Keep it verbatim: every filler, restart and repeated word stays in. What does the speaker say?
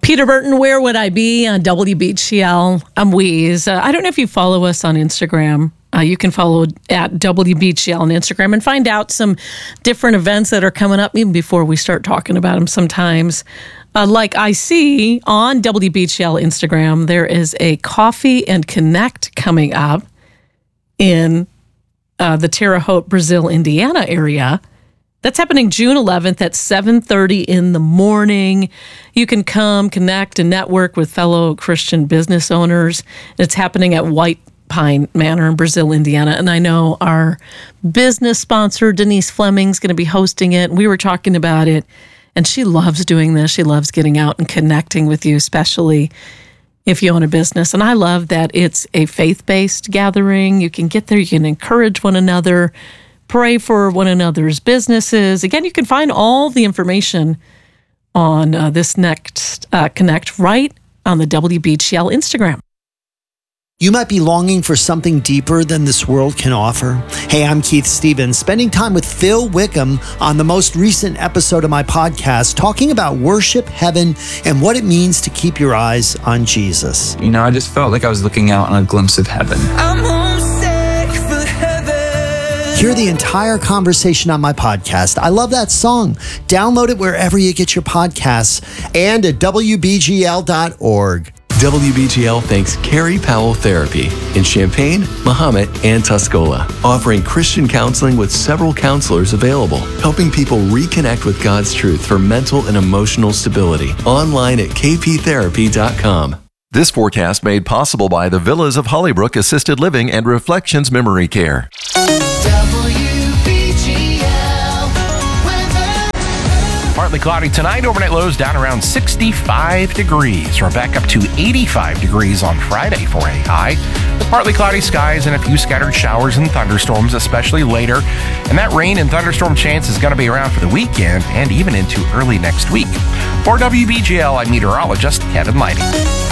Peter Burton, where would I be on W B G L? I'm Weeze. Uh, I don't know if you follow us on Instagram. Uh, you can follow at W B G L on Instagram and find out some different events that are coming up even before we start talking about them sometimes. Uh, like I see on W B G L Instagram, there is a Coffee and Connect coming up in uh, the Terre Haute, Brazil, Indiana area. That's happening June eleventh at seven thirty in the morning. You can come, connect, and network with fellow Christian business owners. It's happening at White Pine Manor in Brazil, Indiana. And I know our business sponsor, Denise Fleming, is going to be hosting it. We were talking about it, and she loves doing this. She loves getting out and connecting with you, especially if you own a business. And I love that it's a faith-based gathering. You can get there, you can encourage one another, pray for one another's businesses. Again, you can find all the information on uh, this next uh, Connect right on the W B G L Instagram. You might be longing for something deeper than this world can offer. Hey, I'm Keith Stevens, spending time with Phil Wickham on the most recent episode of my podcast, talking about worship, heaven, and what it means to keep your eyes on Jesus. You know, I just felt like I was looking out on a glimpse of heaven. I'm homesick for heaven. Hear the entire conversation on my podcast. I love that song. Download it wherever you get your podcasts and at W B G L dot org. W B G L thanks Carrie Powell Therapy in Champaign, Mahomet, and Tuscola, offering Christian counseling with several counselors available, helping people reconnect with God's truth for mental and emotional stability. Online at K P therapy dot com. This forecast made possible by the Villas of Hollybrook Assisted Living and Reflections Memory Care. Partly cloudy tonight, overnight lows down around sixty-five degrees. We're back up to eighty-five degrees on Friday for a high. With partly cloudy skies and a few scattered showers and thunderstorms, especially later. And that rain and thunderstorm chance is going to be around for the weekend and even into early next week. For W B G L, I'm meteorologist Kevin Lighting.